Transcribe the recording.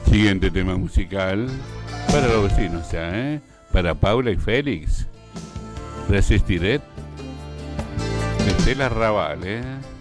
Siguiente tema musical para los vecinos ya, para Paula y Félix. Resistiré. De Estela Raval,